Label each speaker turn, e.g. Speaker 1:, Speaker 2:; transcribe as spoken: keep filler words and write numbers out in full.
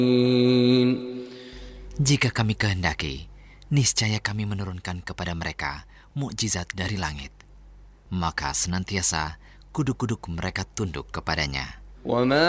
Speaker 1: Jika kami kehendaki, niscaya kami menurunkan kepada mereka mukjizat dari langit. Maka senantiasa kuduk-kuduk mereka tunduk kepadanya.